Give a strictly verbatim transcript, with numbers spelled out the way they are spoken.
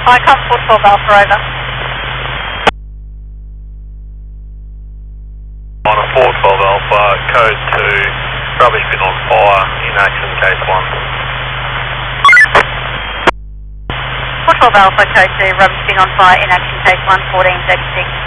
Hi, come four twelve Alpha, over. On a four twelve Alpha, code two, rubbish bin on fire, in action, case one. four twelve Alpha, code two, rubbish bin on fire, in action, case one, fourteen thirty-six.